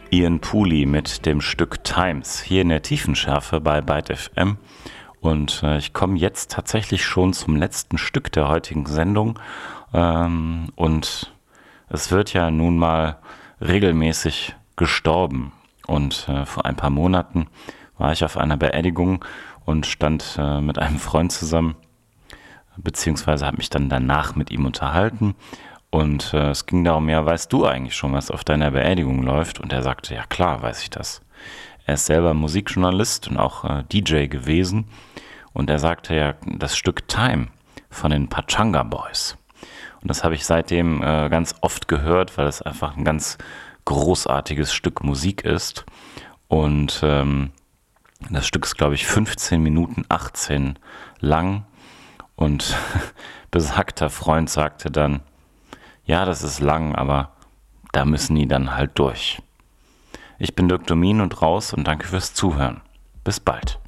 Ian Pooley mit dem Stück Times hier in der Tiefenschärfe bei Byte FM. Und ich komme jetzt tatsächlich schon zum letzten Stück der heutigen Sendung. Und es wird ja nun mal regelmäßig gestorben. Und vor ein paar Monaten war ich auf einer Beerdigung und stand mit einem Freund zusammen, beziehungsweise habe mich dann danach mit ihm unterhalten. Und es ging darum, ja, weißt du eigentlich schon, was auf deiner Beerdigung läuft? Und er sagte, ja klar, weiß ich das. Er ist selber Musikjournalist und auch DJ gewesen. Und er sagte ja, das Stück Time von den Pachanga Boys. Und das habe ich seitdem ganz oft gehört, weil es einfach ein ganz großartiges Stück Musik ist. Und das Stück ist, glaube ich, 15 Minuten 18 lang. Und besagter Freund sagte dann, ja, das ist lang, aber da müssen die dann halt durch. Ich bin Dirk Domin und raus und danke fürs Zuhören. Bis bald.